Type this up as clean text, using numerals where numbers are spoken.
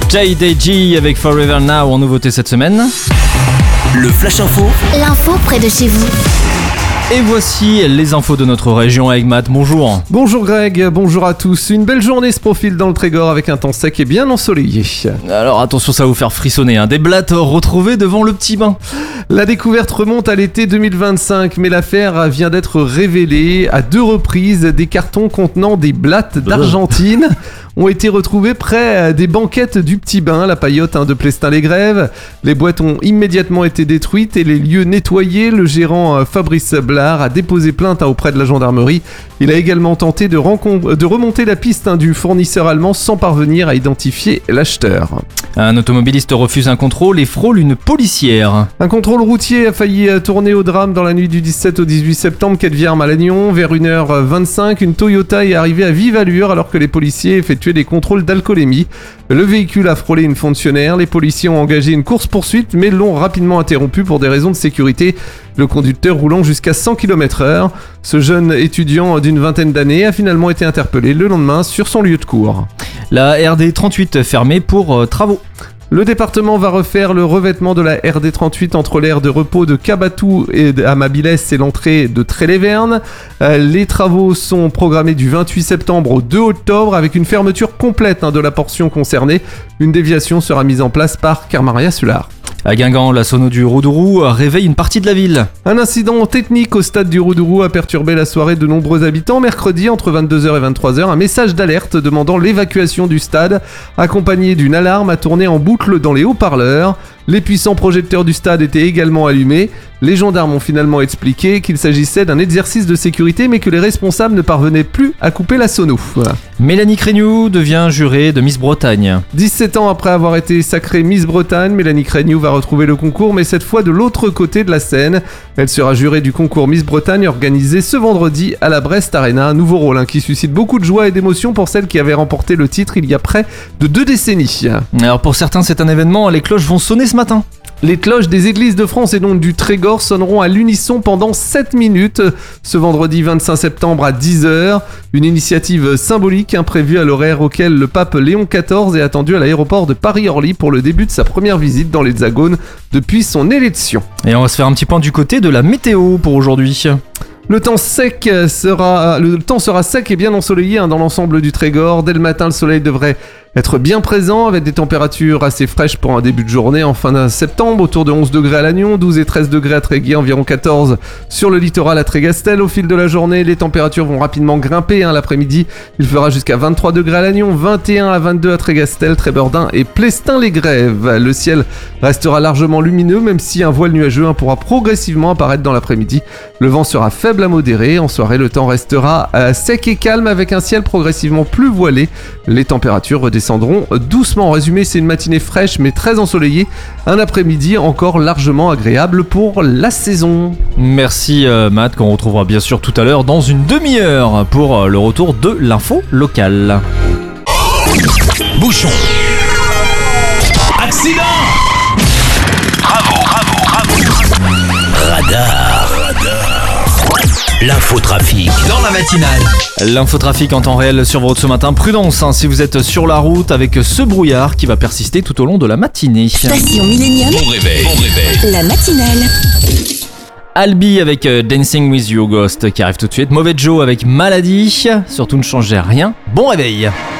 JDG avec Forever Now en nouveauté cette semaine. Le Flash Info. L'info près de chez vous. Et voici les infos de notre région avec Matt. Bonjour. Bonjour Greg, bonjour à tous. Une belle journée se profile dans le Trégor avec un temps sec et bien ensoleillé. Alors attention, ça va vous faire frissonner. Des blattes retrouvées devant le petit bain. La découverte remonte à l'été 2025, mais l'affaire vient d'être révélée à 2 reprises. Des cartons contenant des blattes d'Argentine ont été retrouvés près des banquettes du Petit Bain, la paillote de Plestin-les-Grèves. Les boîtes ont immédiatement été détruites et les lieux nettoyés. Le gérant Fabrice Blard a déposé plainte auprès de la gendarmerie. Il a également tenté de remonter la piste du fournisseur allemand sans parvenir à identifier l'acheteur. Un automobiliste refuse un contrôle et frôle une policière. Un contrôle routier a failli tourner au drame dans la nuit du 17 au 18 septembre, quai de Vierme à Lannion. Vers 1h25, une Toyota est arrivée à vive allure alors que les policiers effectuaient des contrôles d'alcoolémie. Le véhicule a frôlé une fonctionnaire. Les policiers ont engagé une course-poursuite mais l'ont rapidement interrompu pour des raisons de sécurité, le conducteur roulant jusqu'à 100 km/h. Ce jeune étudiant d'une vingtaine d'années a finalement été interpellé le lendemain sur son lieu de cours. La RD 38 fermée pour travaux. Le département va refaire le revêtement de la RD 38 entre l'aire de repos de Cabatou et Amabilis et l'entrée de Tré-les-Vernes. Les travaux sont programmés du 28 septembre au 2 octobre avec une fermeture complète de la portion concernée. Une déviation sera mise en place par Carmaria Sular. À Guingamp, la sono du Roudourou réveille une partie de la ville. Un incident technique au stade du Roudourou a perturbé la soirée de nombreux habitants. Mercredi, entre 22h et 23h, un message d'alerte demandant l'évacuation du stade, accompagné d'une alarme, a tourné en boucle dans les haut-parleurs. Les puissants projecteurs du stade étaient également allumés. Les gendarmes ont finalement expliqué qu'il s'agissait d'un exercice de sécurité mais que les responsables ne parvenaient plus à couper la sono. Mélanie Crégnoux devient jurée de Miss Bretagne. 17 ans après avoir été sacrée Miss Bretagne, Mélanie Crégnoux va retrouver le concours mais cette fois de l'autre côté de la Seine. Elle sera jurée du concours Miss Bretagne organisé ce vendredi à la Brest Arena. Un nouveau rôle qui suscite beaucoup de joie et d'émotion pour celle qui avait remporté le titre il y a près de 2 décennies. Alors pour certains c'est un événement, les cloches vont sonner ce matin. Les cloches des églises de France et donc du Trégor sonneront à l'unisson pendant 7 minutes ce vendredi 25 septembre à 10h. Une initiative symbolique prévue à l'horaire auquel le pape Léon XIV est attendu à l'aéroport de Paris-Orly pour le début de sa première visite dans l'Hexagone depuis son élection. Et on va se faire un petit point du côté de la météo pour aujourd'hui. Le temps sera sec et bien ensoleillé dans l'ensemble du Trégor. Dès le matin, le soleil devrait être bien présent avec des températures assez fraîches pour un début de journée en fin de septembre, autour de 11 degrés à Lannion, 12 et 13 degrés à Tréguier, environ 14 sur le littoral à Trégastel. Au fil de la journée, les températures vont rapidement grimper. L'après-midi, il fera jusqu'à 23 degrés à Lannion, 21 à 22 à Trégastel, Trébeurdin et Plestin-les-Grèves. Le ciel restera largement lumineux, même si un voile nuageux pourra progressivement apparaître dans l'après-midi. Le vent sera faible à modéré. En soirée, le temps restera sec et calme avec un ciel progressivement plus voilé. Les températures redescendront doucement. En résumé, c'est une matinée fraîche mais très ensoleillée. Un après-midi encore largement agréable pour la saison. Merci Matt, qu'on retrouvera bien sûr tout à l'heure dans une demi-heure pour le retour de l'info locale. Bouchon. Accident. Bravo. Radar. L'infotrafic dans la matinale. L'infotrafic en temps réel sur vos routes ce matin. Prudence si vous êtes sur la route avec ce brouillard qui va persister tout au long de la matinée. Station Millennium. Bon réveil. La matinale. Albi avec Dancing with You Ghost qui arrive tout de suite. Mauvais Joe avec Maladie. Surtout ne changez rien. Bon réveil.